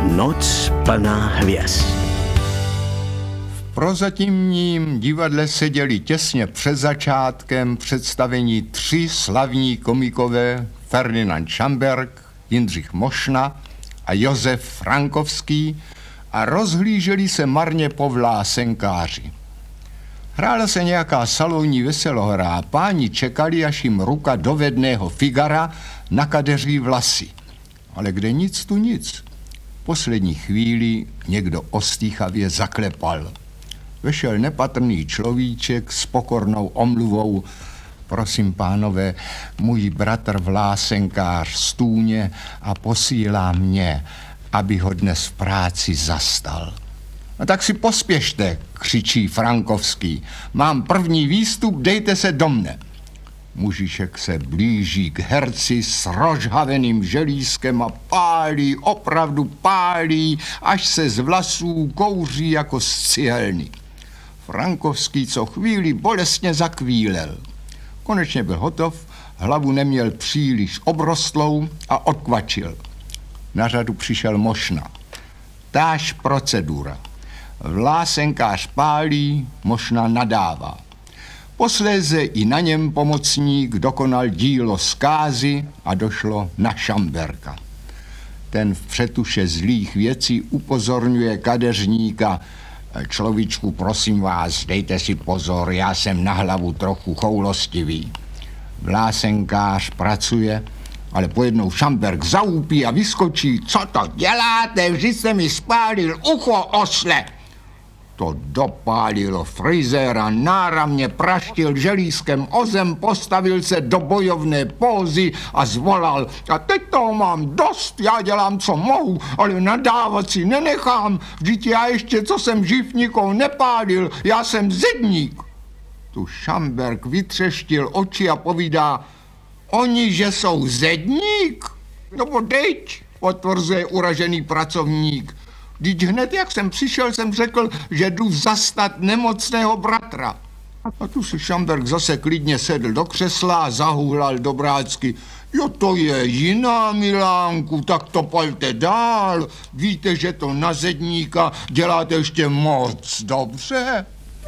Noc plná hvězd. V prozatímním divadle seděli těsně před začátkem představení 3 slavní komikové: Ferdinand Šamberg, Jindřich Mošna a Josef Frankovský, a rozhlíželi se marně po vlásenkáři. Hrála se nějaká salonní veselohra a páni čekali, až jim ruka dovedného figara nakadeří vlasy. Ale kde nic tu nic. V poslední chvíli někdo ostýchavě zaklepal. Vešel nepatrný človíček s pokornou omluvou: prosím, pánové, můj bratr vlásenkář stůně a posílá mě, aby ho dnes v práci zastal. No tak si pospěšte, křičí Frankovský. Mám první výstup, dejte se do mne. Mužišek se blíží k herci s rozhaveným želízkem a pálí, opravdu pálí, až se z vlasů kouří jako z cihelny. Frankovský co chvíli bolestně zakvílel. Konečně byl hotov, hlavu neměl příliš obrostlou a odkvačil. Na řadu přišel Mošna. Táž procedura. Vlásenkář pálí, Mošna nadává. Posléze i na něm pomocník dokonal dílo zkázy a došlo na Šamberka. Ten v přetuše zlých věcí upozorňuje kadeřníka: človíčku, prosím vás, dejte si pozor, já jsem na hlavu trochu choulostivý. Vlásenkář pracuje, ale pojednou Šamberk zaúpí a vyskočí: co to děláte, vždy jste mi spálil ucho, osle. To dopálilo frizéra, náramně praštil želízkem o zem, postavil se do bojovné pózy a zvolal: a teď toho mám dost, já dělám, co mohu, ale nadávat si nenechám, vždyť já ještě, co jsem živ, nikoho nepálil, já jsem zedník. Tu Šamberk vytřeštil oči a povídá: oni, že jsou zedník? No bodejť, potvrzuje uražený pracovník. Vždyť hned, jak jsem přišel, jsem řekl, že jdu zastat nemocného bratra. A tu si Šamberk zase klidně sedl do křesla a zahůhlal dobrácky: jo, to je jiná, Milánku, tak to palte dál. Víte, že to na zedníka děláte ještě moc dobře.